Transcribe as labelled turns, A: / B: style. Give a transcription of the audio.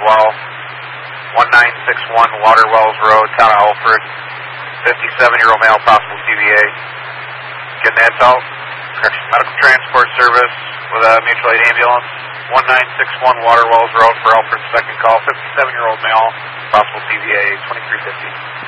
A: well. 1961 Waterwells Road, Town of Alfred. 57-year-old male, possible CVA. Getting that out. Medical transport service with a mutual aid ambulance. 1961 Waterwells Road for Alfred's second call. 57-year-old male, possible CVA, 2350.